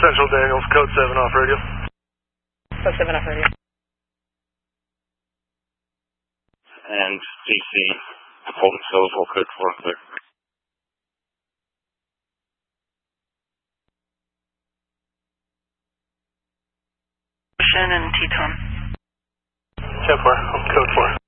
Central Daniels, code 7 off radio. Code 7 off radio. And DC, Fulton Syllable, code 4 clear. Ocean and Teton. 10-4, code 4.